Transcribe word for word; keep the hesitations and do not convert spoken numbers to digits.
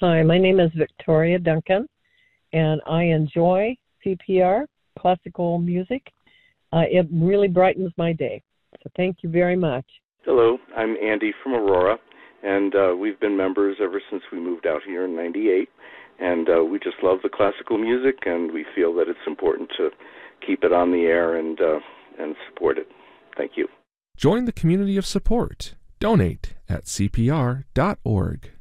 Hi, my name is Victoria Duncan, and I enjoy C P R, classical music. Uh, it really brightens my day. So thank you very much. Hello, I'm Andy from Aurora, and uh, we've been members ever since we moved out here in ninety-eight, and uh, we just love the classical music, and we feel that it's important to keep it on the air and, uh, and support it. Thank you. Join the community of support. Donate at C P R dot org.